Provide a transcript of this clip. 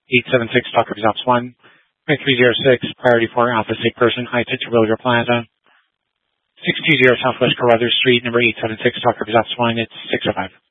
876 Tucker Ops 1. 306 Priority 4 Alpha State Person, Heights at Terwilliger Plaza. 620 Southwest Carruthers Street, number 876 Tucker Ops 1. It's 605.